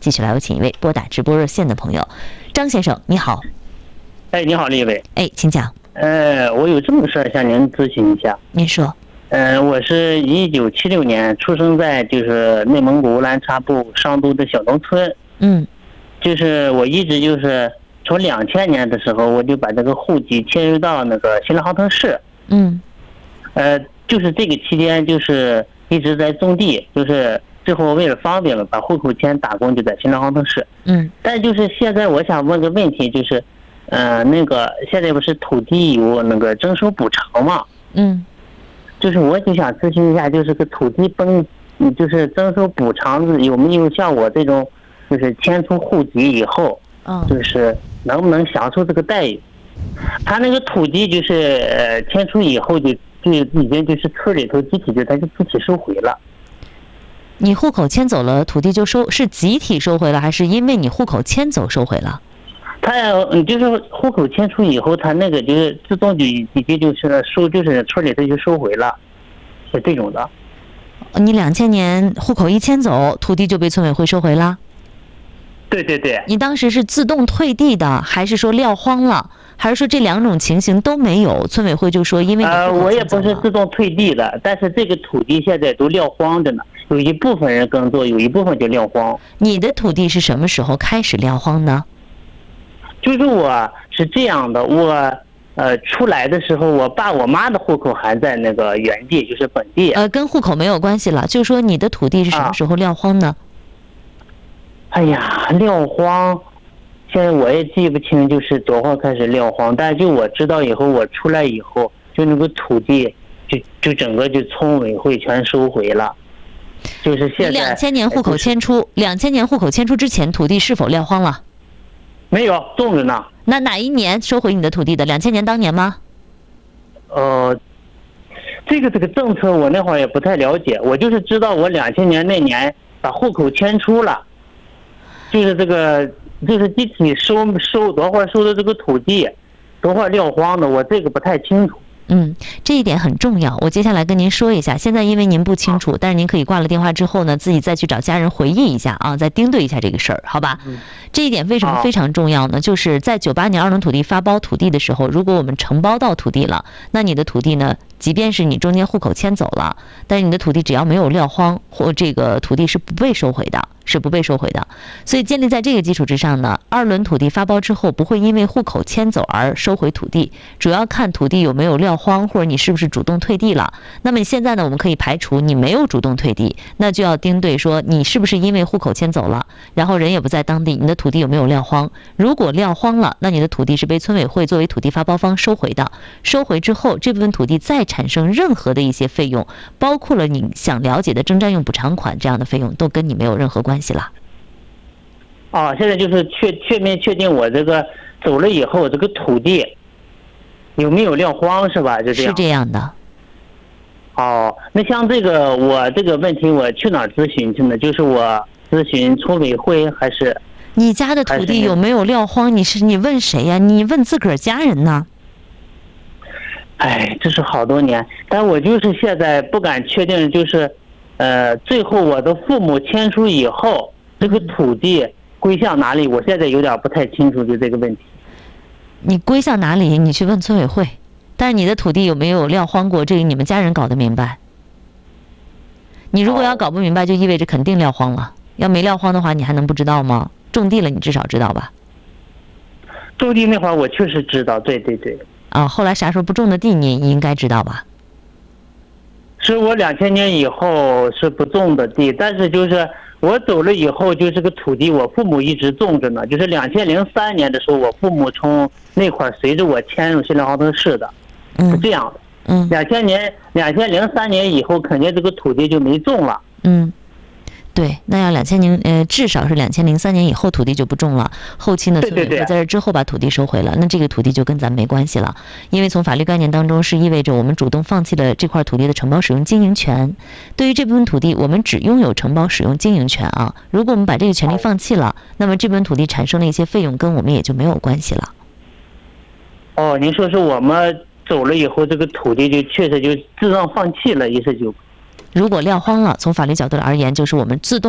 继续来有请一位拨打直播热线的朋友，张先生，你好。 哎，你好，李伟。 哎，请讲。 我有这么个事儿向您咨询一下。 您说。 我是1976年出生在就是内蒙古乌兰察布商都的小农村。就是我一直就是从2000年的时候，我就把这个户籍迁入到那个新郎杭城市。就是这个期间就是一直在种地，就是最后为了方便了，把户口迁打工就在新郎杭城市。但就是现在我想问个问题，就是那个现在不是土地有那个征收补偿嘛？就是我就想咨询一下，就是个土地就是征收补偿有没有像我这种，就是迁出户籍以后，就是能不能享受这个待遇？他那个土地就是迁出以后就已经就是村里头集体他就集体收回了。 你户口迁走了，土地是集体收回了，还是因为你户口迁走收回了？ 他就是户口迁出以后，他那个就是自动就已经就是就是村里头就收回了，是这种的。 你2000年户口一迁走，土地就被村委会收回了？ 对对对。 你当时是自动退地的，还是说撂荒了，还是说这两种情形都没有？村委会就说因为你户口迁走了。 我也不是自动退地的，但是这个土地现在都撂荒着呢，有一部分人耕作，有一部分就撂荒。 你的土地是什么时候开始撂荒呢？ 就是我是这样的，我出来的时候，我爸我妈的户口还在那个原地，就是本地。 跟户口没有关系了，就是说你的土地是什么时候撂荒呢？ 哎呀，撂荒，现在我也记不清就是多少开始撂荒，但是就我知道以后，我出来以后，就那个土地就整个就村委会全收回了。就是现在。 2000年户口迁出，2000年户口迁出之前，土地是否撂荒了？ 没有，种着呢。 那哪一年收回你的土地的？2000年当年吗？ 这个政策我那会儿也不太了解，我就是知道我2000年那年把户口迁出了，就是就是集体收多会儿收的这个土地，多会儿撂荒的，我这个不太清楚。 这一点很重要，我接下来跟您说一下。现在因为您不清楚，但是您可以挂了电话之后呢，自己再去找家人回忆一下啊，再盯对一下这个事儿，好吧？这一点为什么非常重要呢？就是在98年2轮土地发包土地的时候，如果我们承包到土地了，那你的土地呢，即便是你中间户口迁走了，但是你的土地只要没有撂荒，或这个土地是不被收回的。所以建立在这个基础之上呢，2轮土地发包之后，不会因为户口迁走而收回土地，主要看土地有没有撂荒，或者你是不是主动退地了。那么现在呢，我们可以排除你没有主动退地，那就要盯对说你是不是因为户口迁走了，然后人也不在当地，你的土地有没有撂荒。如果撂荒了，那你的土地是被村委会作为土地发包方收回的，收回之后，这部分土地再产生任何的一些费用，包括了你想了解的征占用补偿款这样的费用，都跟你没有任何关系了。 现在就是确定我这个走了以后，这个土地有没有撂荒是吧？就这样。 是这样的。 那像我这个问题，我去哪儿咨询去呢？就是我咨询村委会还是？ 你家的土地有没有撂荒？你问谁呀？你问自个儿家人呢？ 这是好多年，但我就是现在不敢确定，就是最后我的父母迁出以后，这个土地归向哪里？我现在有点不太清楚，就这个问题。 你归向哪里？你去问村委会。但是你的土地有没有撂荒过？这个你们家人搞得明白。你如果要搞不明白，就意味着肯定撂荒了。要没撂荒的话，你还能不知道吗？种地了，你至少知道吧？ 种地那会儿我确实知道，对。 后来啥时候不种的地，你应该知道吧？ 是我2000年以后是不种的地，但是就是我走了以后，就这个土地我父母一直种着呢。就是2003年的时候，我父母从那块随着我迁入新郎杭城市的，是这样的。2003年以后，肯定这个土地就没种了。 对，那要至少是2003年以后土地就不种了，后期呢村委会在这之后把土地收回了，那这个土地就跟咱没关系了，因为从法律概念当中是意味着我们主动放弃了这块土地的承包使用经营权。对于这部分土地，我们只拥有承包使用经营权啊。如果我们把这个权利放弃了，那么这部分土地产生的一些费用跟我们也就没有关系了。 您说是我们走了以后，这个土地就确实就自动放弃了，意思就。 如果撂荒了，从法律角度而言，就是我们自动